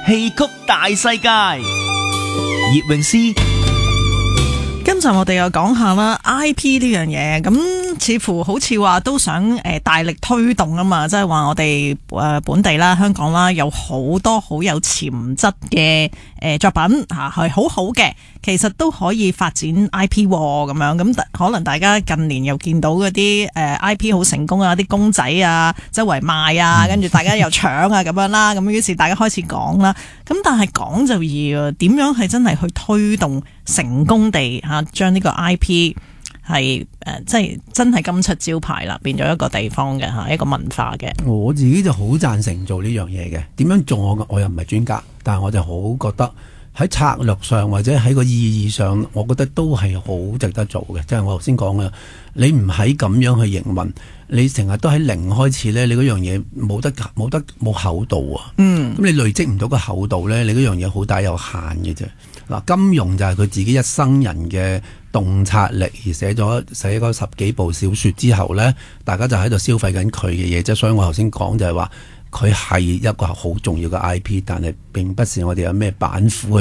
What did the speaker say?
戲曲大世界，葉詠詩。 今集我哋又講下啦 IP 呢樣嘢，咁似乎好似話都想大力推動啊嘛，即係話我哋本地啦、香港啦有好多好有潛質嘅作品吓，係好好嘅，其實都可以發展 IP 咁樣。咁可能大家近年又見到嗰啲IP 好成功啊，啲公仔啊周圍賣啊，跟住大家又搶啊咁樣啦，咁於是大家開始講啦。咁但係講就易啊，點樣係真係去推動成功地將呢個 IP 係即係真係金漆招牌啦，變咗一個地方嘅一個文化嘅。 我自己就好贊成做呢樣嘢嘅。點樣做我又唔係專家，但係我就好覺得喺策略上或者喺個意義上，我覺得都係好值得做嘅。即係我頭先講嘅，你唔喺咁樣去營運，你成日都喺零開始呢，你嗰樣嘢冇厚度啊。咁你累積唔到個厚度呢，你嗰樣嘢好大有限嘅啫。嗱，金庸就係佢自己一生人嘅洞察力而寫嗰10幾部小說之後呢，大家就喺度消費緊佢嘅嘢啫。所以我頭先講就係話，佢係一個好重要嘅 IP， 但係並不是我哋有咩板斧